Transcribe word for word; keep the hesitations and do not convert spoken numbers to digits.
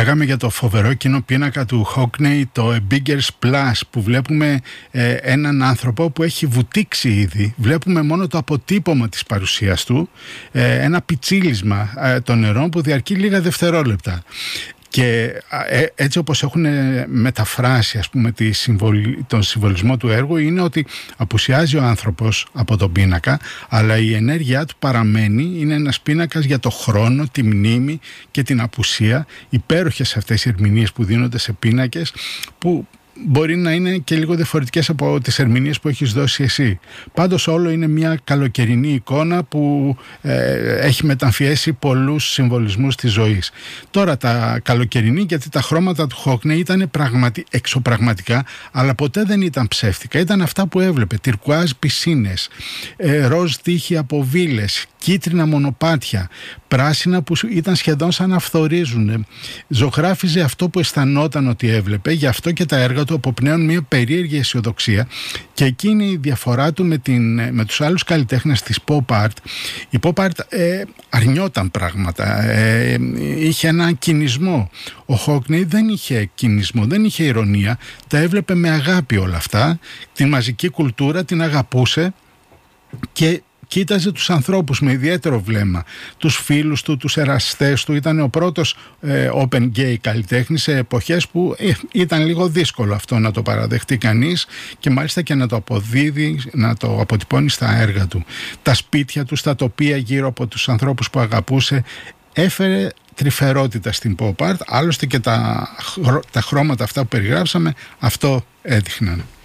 Λέγαμε για το φοβερό εκείνο πίνακα του Hockney, το A Bigger Splash, που βλέπουμε ε, έναν άνθρωπο που έχει βουτήξει ήδη. Βλέπουμε μόνο το αποτύπωμα της παρουσίας του, ε, ένα πιτσίλισμα ε, των νερών που διαρκεί λίγα δευτερόλεπτα. Και έτσι όπως έχουν μεταφράσει, ας πούμε, τη συμβολ... τον συμβολισμό του έργου, είναι ότι απουσιάζει ο άνθρωπος από τον πίνακα, αλλά η ενέργειά του παραμένει. Είναι ένας πίνακας για το χρόνο, τη μνήμη και την απουσία. Υπέροχες αυτές οι ερμηνείες που δίνονται σε πίνακες, που μπορεί να είναι και λίγο διαφορετικές από τις ερμηνείες που έχεις δώσει εσύ. Πάντως όλο είναι μια καλοκαιρινή εικόνα που ε, έχει μεταμφιέσει πολλούς συμβολισμούς της ζωής. Τώρα τα καλοκαιρινή, γιατί τα χρώματα του Hockney ήταν πραγματι... εξωπραγματικά, αλλά ποτέ δεν ήταν ψεύτικα. Ήταν αυτά που έβλεπε. Τυρκουάζ πισίνες, ε, ροζ τείχη από βίλες, κίτρινα μονοπάτια, πράσινα που ήταν σχεδόν σαν να φθορίζουν. Ζωγράφιζε αυτό που αισθανόταν ότι έβλεπε, γι' αυτό και τα έργα του αποπνέουν μια περίεργη αισιοδοξία, και εκεί είναι η διαφορά του με, την, με τους άλλους καλλιτέχνες της pop art. Η pop art ε, αρνιόταν πράγματα, ε, είχε έναν κινησμό. Ο Hockney δεν είχε κινησμό, δεν είχε ηρωνία, τα έβλεπε με αγάπη όλα αυτά, την μαζική κουλτούρα την αγαπούσε και κοίταζε τους ανθρώπους με ιδιαίτερο βλέμμα, τους φίλους του, τους εραστές του. Ήταν ο πρώτος ε, open gay καλλιτέχνης σε εποχές που ε, ήταν λίγο δύσκολο αυτό να το παραδεχτεί κανείς, και μάλιστα και να το αποδίδει, να το αποτυπώνει στα έργα του. Τα σπίτια του, στα τοπία γύρω από τους ανθρώπους που αγαπούσε, έφερε τρυφερότητα στην pop art. Άλλωστε και τα, τα χρώματα αυτά που περιγράψαμε αυτό έδειχναν.